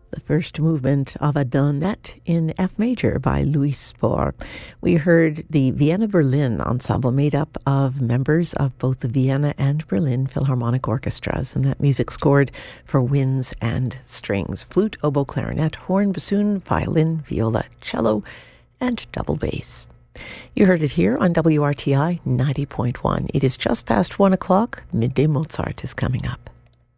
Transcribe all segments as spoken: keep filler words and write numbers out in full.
The first movement of a Donette in F major by Louis Spohr. We heard the Vienna Berlin ensemble made up of members of both the Vienna and Berlin Philharmonic Orchestras, and that music scored for winds and strings, flute, oboe, clarinet, horn, bassoon, violin, viola, cello, and double bass. You heard it here on W R T I ninety point one. It is just past one o'clock. Midday Mozart is coming up.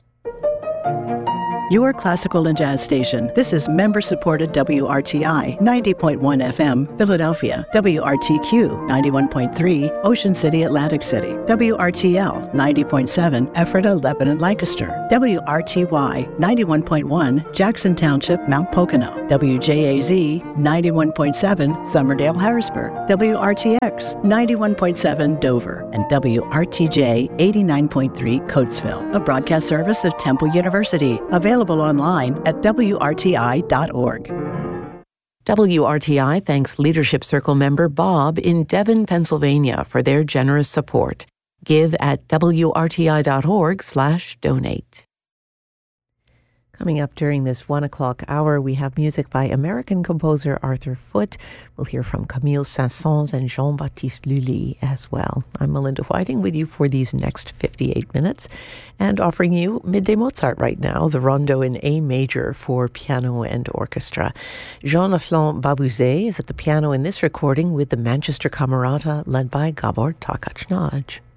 Your classical and jazz station. This is member-supported W R T I ninety point one F M, Philadelphia. W R T Q ninety-one point three, Ocean City, Atlantic City. W R T L ninety point seven, Ephrata, Lebanon, Lancaster. W R T Y ninety-one point one, Jackson Township, Mount Pocono. W J A Z ninety-one point seven, Somerdale, Harrisburg. W R T X ninety-one point seven, Dover. And W R T J eighty-nine point three, Coatesville. A broadcast service of Temple University. Available online at W R T I dot org. W R T I thanks Leadership Circle member Bob in Devon, Pennsylvania for their generous support. Give at W R T I dot org slash donate. Coming up during this one o'clock hour, we have music by American composer Arthur Foote. We'll hear from Camille Saint-Saëns and Jean-Baptiste Lully as well. I'm Melinda Whiting with you for these next fifty-eight minutes and offering you Midday Mozart right now, the rondo in A major for piano and orchestra. Jean-Laflant Babuzet is at the piano in this recording with the Manchester Camerata led by Gabor Takács Nagy.